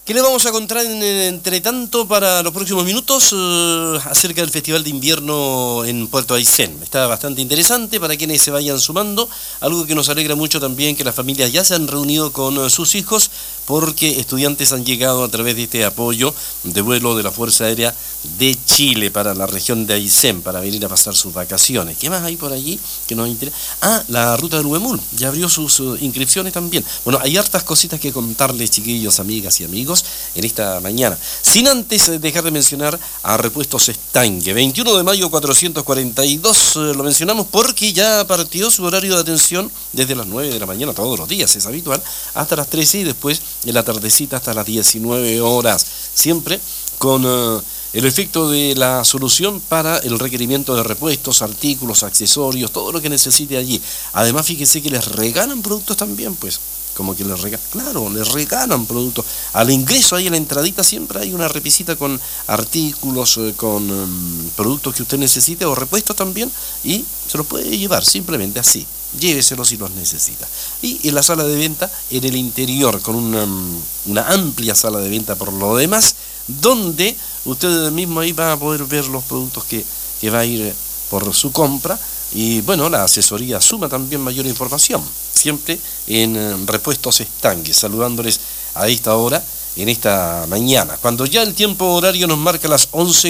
¿Qué le vamos a contar entre tanto para los próximos minutos acerca del Festival de Invierno en Puerto Aysén? Está bastante interesante para quienes se vayan sumando, algo que nos alegra mucho también que las familias ya se han reunido con sus hijos porque estudiantes han llegado a través de este apoyo de vuelo de la Fuerza Aérea de Chile para la región de Aysén, para venir a pasar sus vacaciones. ¿Qué más hay por allí que nos interesa? La ruta del Huemul, ya abrió sus inscripciones también. Bueno, hay hartas cositas que contarles, chiquillos, amigas y amigos, en esta mañana. Sin antes dejar de mencionar a Repuestos Estanque. 21 de mayo 442, lo mencionamos porque ya partió su horario de atención desde las 9 de la mañana todos los días, es habitual, hasta las 13 y después en la tardecita hasta las 19 horas. Siempre con el efecto de la solución para el requerimiento de repuestos, artículos, accesorios, todo lo que necesite allí. Además, fíjense que les regalan productos también, pues. Como que les regalan productos. Al ingreso, ahí en la entradita, siempre hay una repisita con artículos, con productos que usted necesite, o repuestos también, y se los puede llevar simplemente así. Lléveselos si los necesita. Y en la sala de venta, en el interior, con una amplia sala de venta por lo demás, donde usted mismo ahí va a poder ver los productos que va a ir por su compra. Y bueno, la asesoría suma también mayor información, siempre en Repuestos Estanque, saludándoles a esta hora, en esta mañana, cuando ya el tiempo horario nos marca las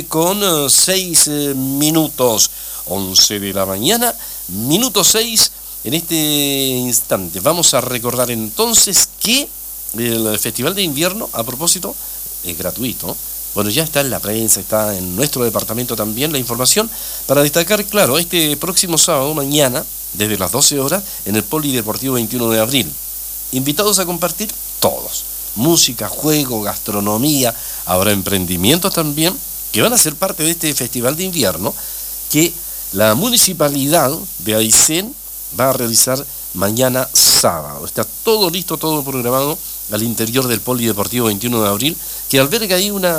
11:06, 11 de la mañana, minuto 6, en este instante. Vamos a recordar entonces que el Festival de Invierno, a propósito, es gratuito. Bueno, ya está en la prensa, está en nuestro departamento también la información, para destacar, claro, este próximo sábado, mañana, desde las 12 horas, en el Polideportivo 21 de abril. Invitados a compartir todos. Música, juego, gastronomía, habrá emprendimientos también, que van a ser parte de este Festival de Invierno, que la Municipalidad de Aysén va a realizar mañana sábado. Está todo listo, todo programado al interior del Polideportivo 21 de abril, que alberga ahí una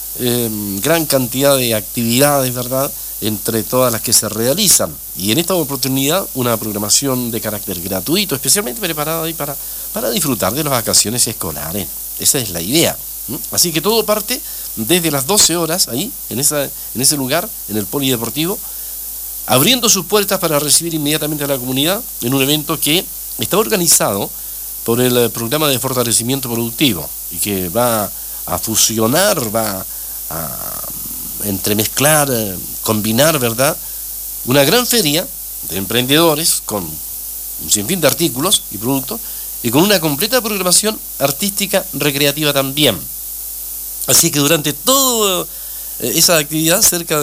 gran cantidad de actividades, ¿verdad?, entre todas las que se realizan. Y en esta oportunidad, una programación de carácter gratuito, especialmente preparada ahí para disfrutar de las vacaciones escolares. Esa es la idea. Así que todo parte desde las 12 horas, ahí, en ese lugar, en el Polideportivo, abriendo sus puertas para recibir inmediatamente a la comunidad en un evento que está organizado por el programa de fortalecimiento productivo y que va a fusionar, va a entremezclar, combinar, ¿verdad?, una gran feria de emprendedores con un sinfín de artículos y productos y con una completa programación artística recreativa también. Así que durante toda esa actividad,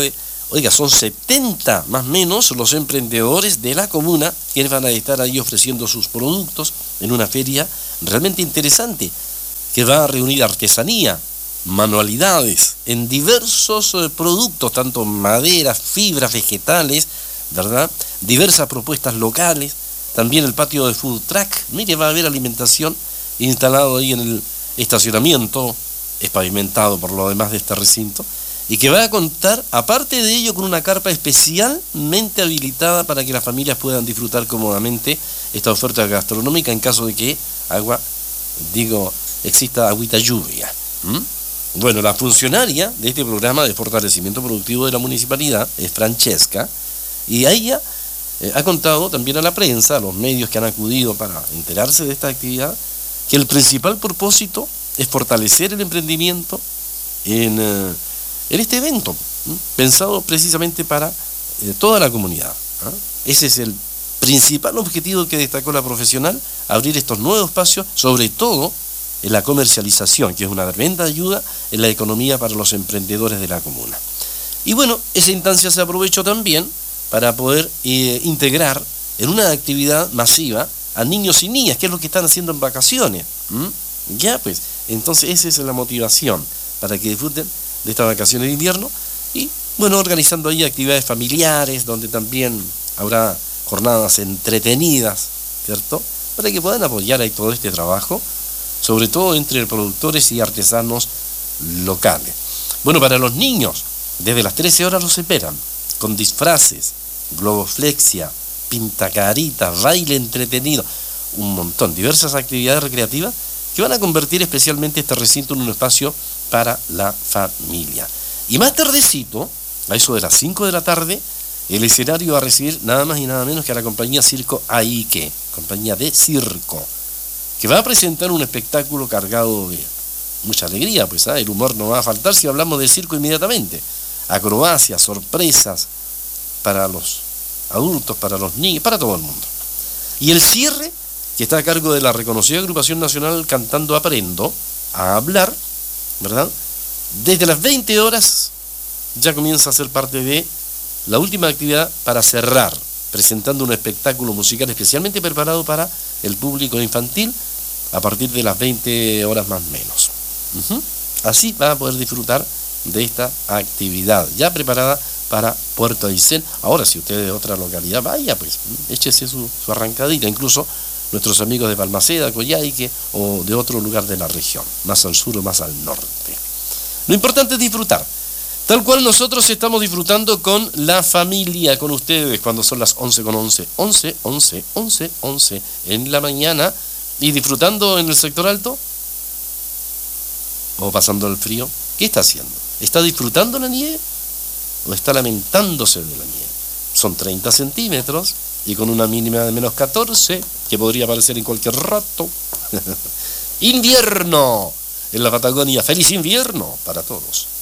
son 70 más o menos los emprendedores de la comuna quienes van a estar ahí ofreciendo sus productos en una feria realmente interesante que va a reunir artesanía, manualidades en diversos productos, tanto maderas, fibras, vegetales, ¿verdad?, diversas propuestas locales, también el patio de food truck. Mire, va a haber alimentación instalado ahí en el estacionamiento, es pavimentado por lo demás de este recinto, y que va a contar, aparte de ello, con una carpa especialmente habilitada para que las familias puedan disfrutar cómodamente esta oferta gastronómica en caso de que exista agüita lluvia. Bueno, la funcionaria de este programa de fortalecimiento productivo de la municipalidad es Francesca, y ella ha contado también a la prensa, a los medios que han acudido para enterarse de esta actividad, que el principal propósito es fortalecer el emprendimiento en este evento, pensado precisamente para toda la comunidad. Ese es el principal objetivo que destacó la profesional, abrir estos nuevos espacios, sobre todo en la comercialización, que es una tremenda ayuda en la economía para los emprendedores de la comuna. Y bueno, esa instancia se aprovechó también para poder integrar en una actividad masiva a niños y niñas, que es lo que están haciendo en vacaciones. Ya pues, entonces esa es la motivación, para que disfruten de estas vacaciones de invierno, y bueno, organizando ahí actividades familiares, donde también habrá jornadas entretenidas, ¿cierto?, para que puedan apoyar ahí todo este trabajo, sobre todo entre productores y artesanos locales. Bueno, para los niños, desde las 13 horas los esperan, con disfraces, globoflexia, pintacaritas, baile entretenido, un montón, diversas actividades recreativas que van a convertir especialmente este recinto en un espacio para la familia. Y más tardecito, a eso de las 5 de la tarde, el escenario va a recibir nada más y nada menos que a la compañía Circo Aique, compañía de circo, que va a presentar un espectáculo cargado de mucha alegría, pues el humor no va a faltar si hablamos de circo inmediatamente. Acrobacias, sorpresas para los adultos, para los niños, para todo el mundo. Y el cierre, que está a cargo de la reconocida agrupación nacional Cantando Aprendo a Hablar, ¿verdad? Desde las 20 horas ya comienza a ser parte de la última actividad para cerrar, presentando un espectáculo musical especialmente preparado para el público infantil a partir de las 20 horas más o menos. Así va a poder disfrutar de esta actividad ya preparada para Puerto Aysén. Ahora, si usted es de otra localidad, vaya, pues, échese su arrancadita. Incluso nuestros amigos de Balmaceda, Coyhaique o de otro lugar de la región, más al sur o más al norte. Lo importante es disfrutar, tal cual nosotros estamos disfrutando con la familia, con ustedes, cuando son las 11:11, 11 en la mañana, y disfrutando en el sector alto, o pasando el frío. ¿Qué está haciendo? ¿Está disfrutando la nieve o está lamentándose de la nieve? Son 30 centímetros y con una mínima de menos 14, que podría aparecer en cualquier rato. Invierno en la Patagonia. ¡Feliz invierno para todos!